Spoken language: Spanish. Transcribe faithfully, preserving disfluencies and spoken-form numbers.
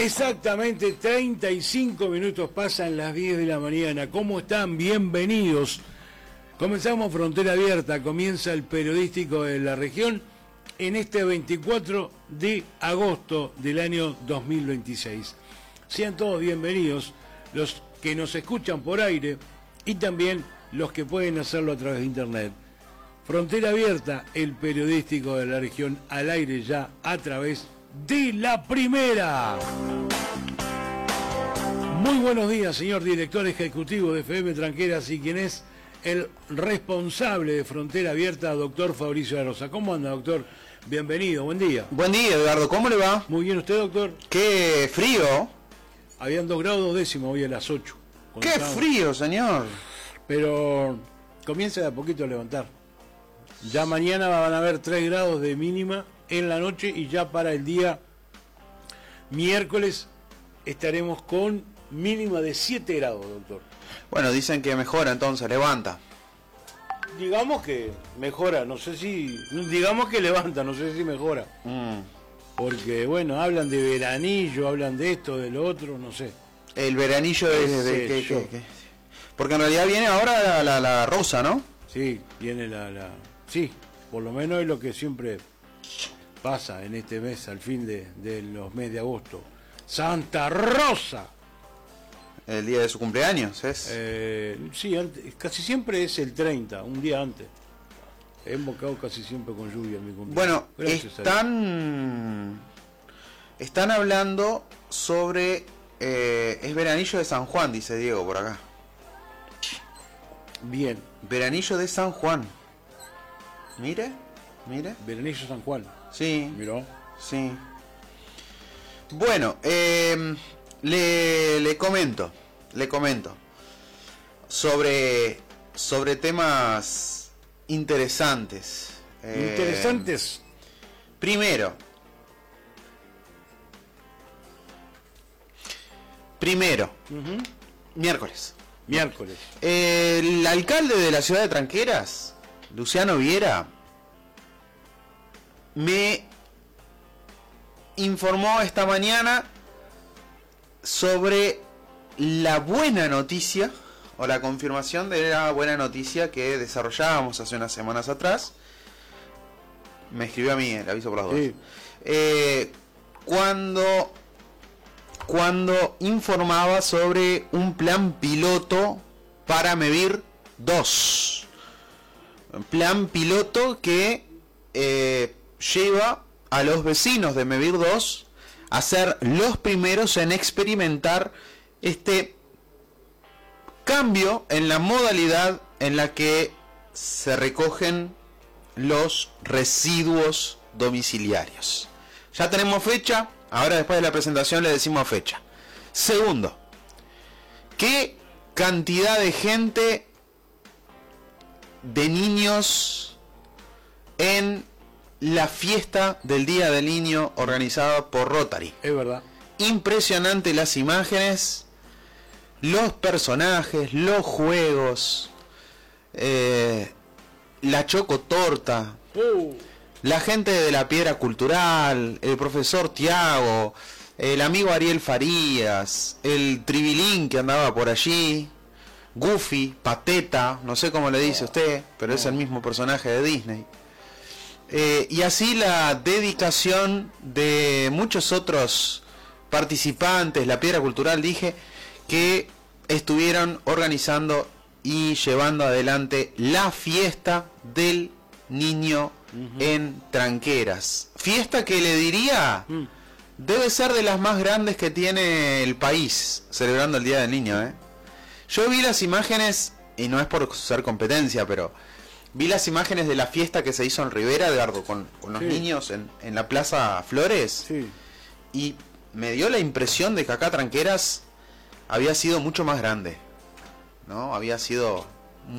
Exactamente treinta y cinco minutos pasan las diez de la mañana. ¿Cómo están? Bienvenidos. Comenzamos Frontera Abierta, comienza el periodístico de la región en este veinticuatro de agosto del año dos mil veintiséis. Sean todos bienvenidos, los que nos escuchan por aire y también los que pueden hacerlo a través de internet. Frontera Abierta, el periodístico de la región, al aire ya a través de La Primera. Muy buenos días, señor director ejecutivo de F M Tranqueras y quien es el responsable de Frontera Abierta, doctor Fabricio de Rosa. ¿Cómo anda, doctor? Bienvenido, buen día. Buen día, Eduardo, ¿cómo le va? Muy bien, ¿usted, doctor? ¡Qué frío! Habían dos grados dos décimos hoy a las ocho. ¡Qué frío, señor! Pero comienza de a poquito a levantar. Ya mañana van a haber tres grados de mínima en la noche y ya para el día miércoles estaremos con mínima de siete grados, doctor. Bueno, dicen que mejora, entonces, levanta. Digamos que mejora, no sé si... Digamos que levanta, no sé si mejora. Mm. Porque, bueno, hablan de veranillo, hablan de esto, de lo otro, no sé. El veranillo de... de, de que, que, que... Porque en realidad viene ahora la, la, la rosa, ¿no? Sí, viene la, la... Sí, por lo menos es lo que siempre pasa en este mes, al fin de, de los meses de agosto. ¡Santa Rosa! El día de su cumpleaños, ¿es? Eh, sí, antes, casi siempre es el treinta, un día antes. He invocado casi siempre con lluvia en mi cumpleaños. Bueno, Gracias están... Están hablando sobre... Eh, es veranillo de San Juan, dice Diego por acá. Bien. Veranillo de San Juan. Mire, mire. Veranillo San Juan. Sí. Miró. Sí. Bueno, eh, le, le comento, le comento sobre, sobre temas interesantes. Interesantes. Eh, primero, primero, uh-huh. miércoles. Miércoles. El alcalde de la ciudad de Tranqueras, Luciano Viera, me informó esta mañana sobre la buena noticia, o la confirmación de la buena noticia que desarrollábamos hace unas semanas atrás. Me escribió a mí, el aviso por las dos. Sí. Eh, cuando... cuando informaba sobre un plan piloto para Mevir dos. Un plan piloto que eh, lleva a los vecinos de Mevir dos a ser los primeros en experimentar este cambio en la modalidad en la que se recogen los residuos domiciliarios. Ya tenemos fecha. Ahora, después de la presentación, le decimos fecha. Segundo, ¿qué cantidad de gente, de niños, en la fiesta del Día del Niño organizada por Rotary? Es verdad. Impresionante las imágenes, los personajes, los juegos, eh, la chocotorta. Uh. La gente de la Piedra Cultural, el profesor Tiago, el amigo Ariel Farías, el Tribilín que andaba por allí, Goofy, Pateta, no sé cómo le dice usted, pero es el mismo personaje de Disney. Eh, y así la dedicación de muchos otros participantes, la Piedra Cultural, dije, que estuvieron organizando y llevando adelante la fiesta del niño Uh-huh. en Tranqueras. Fiesta que le diría uh. debe ser de las más grandes que tiene el país, celebrando el Día del Niño, ¿eh? Yo vi las imágenes, y no es por ser competencia, pero vi las imágenes de la fiesta que se hizo en Rivera, Eduardo, con, con los sí. niños en, en la Plaza Flores, sí. y me dio la impresión de que acá Tranqueras había sido mucho más grande, ¿no? Había sido